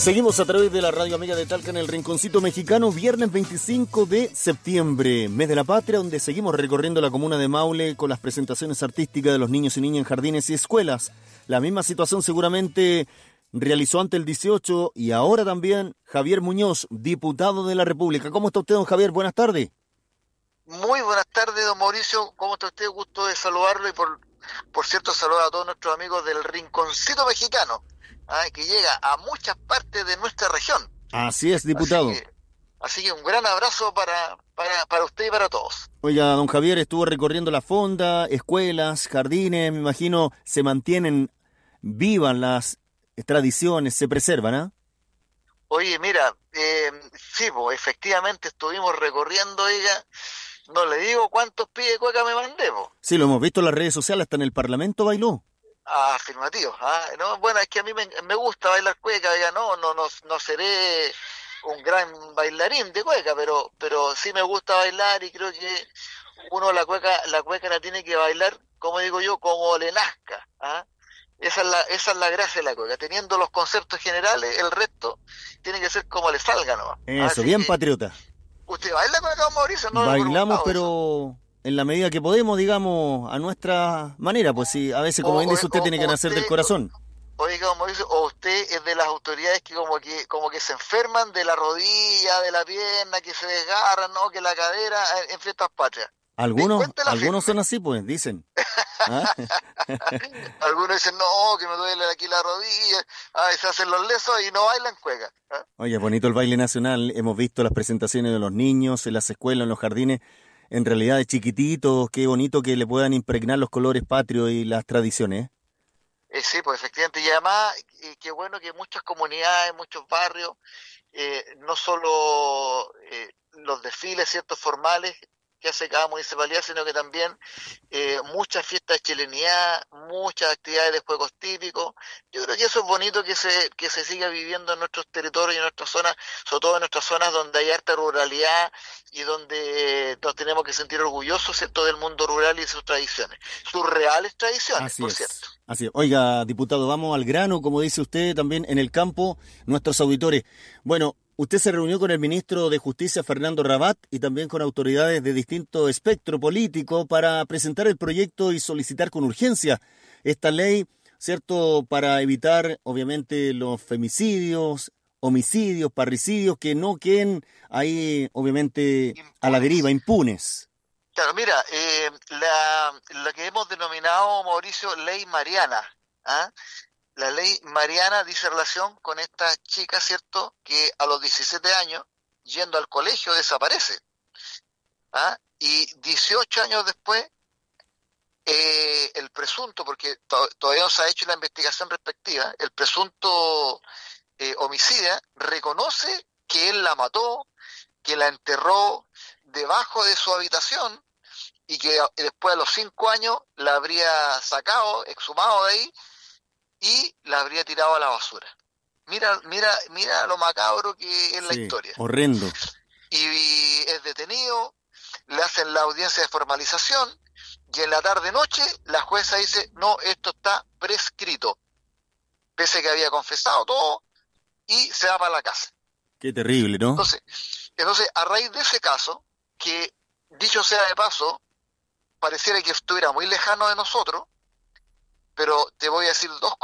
Seguimos a través de la radio amiga de Talca en el Rinconcito Mexicano, viernes 25 de septiembre, mes de la patria, donde seguimos recorriendo la comuna de Maule con las presentaciones artísticas de los niños y niñas en jardines y escuelas. La misma situación seguramente realizó ante el 18 y ahora también Javier Muñoz, diputado de la República. ¿Cómo está usted, don Javier? Buenas tardes. Muy buenas tardes, don Mauricio. ¿Cómo está usted? Gusto de saludarlo y por cierto saludar a todos nuestros amigos del Rinconcito Mexicano, que llega a muchas partes de nuestra región. Así es, diputado. Así que un gran abrazo para usted y para todos. Oiga, don Javier, estuvo recorriendo la fonda, escuelas, jardines, me imagino se mantienen vivas las tradiciones, se preservan, ¿ah? Oye, mira, sí, pues, efectivamente estuvimos recorriendo, oiga, no le digo cuántos pies de cueca me mandé, pues. Sí, lo hemos visto en las redes sociales, hasta en el Parlamento bailó. Afirmativo. No, bueno, es que a mí me gusta bailar cueca, oiga, no seré un gran bailarín de cueca, pero sí me gusta bailar y creo que uno la cueca la tiene que bailar, como digo yo, como le nazca, Esa es la gracia de la cueca, teniendo los conceptos generales, el resto tiene que ser como le salga nomás. Eso, bien patriota. ¿Usted baila cueca, don Mauricio? No bailamos, pero en la medida que podemos, digamos, a nuestra manera, pues sí, a veces, como bien dice usted, tiene que nacer del corazón. Oiga, don Mauricio, o usted es de las autoridades que como que se enferman de la rodilla, de la pierna, que se desgarran, ¿no? Que la cadera en fiestas patrias. Algunos son así, pues, dicen. Algunos dicen, no, que me duele aquí la rodilla, se hacen los lesos y no bailan cueca. Oye, bonito el baile nacional, hemos visto las presentaciones de los niños en las escuelas, en los jardines, en realidad de chiquititos, qué bonito que le puedan impregnar los colores patrios y las tradiciones. Sí, pues efectivamente, y además, qué bueno que muchas comunidades, muchos barrios, no solo los desfiles, ciertos formales, que hace cada municipalidad, sino que también muchas fiestas de chilenidad, muchas actividades de juegos típicos. Yo creo que eso es bonito que se siga viviendo en nuestros territorios y en nuestras zonas, sobre todo en nuestras zonas donde hay harta ruralidad y donde nos tenemos que sentir orgullosos, ¿cierto?, del mundo rural y de sus tradiciones, sus reales tradiciones, cierto. Así es. Oiga, diputado, vamos al grano, como dice usted, también en el campo, nuestros auditores. Bueno, usted se reunió con el ministro de Justicia, Fernando Rabat, y también con autoridades de distinto espectro político para presentar el proyecto y solicitar con urgencia esta ley, ¿cierto?, para evitar, obviamente, los femicidios, homicidios, parricidios, que no queden ahí, obviamente, a la deriva, impunes. Claro, mira, la que hemos denominado, Mauricio, Ley Mariana, La Ley Mariana dice relación con esta chica, ¿cierto?, que a los 17 años, yendo al colegio, desaparece. Y 18 años después, el presunto, porque todavía no se ha hecho la investigación respectiva, el presunto homicida reconoce que él la mató, que la enterró debajo de su habitación y que después a los 5 años la habría sacado, exhumado de ahí, y la habría tirado a la basura. Mira lo macabro que es la historia. Horrendo. Y es detenido, le hacen la audiencia de formalización, y en la tarde-noche la jueza dice, no, esto está prescrito, pese a que había confesado todo, y se va para la casa. Qué terrible, ¿no? Entonces, a raíz de ese caso, que dicho sea de paso, pareciera que estuviera muy lejano de nosotros, pero te voy a decir dos cosas.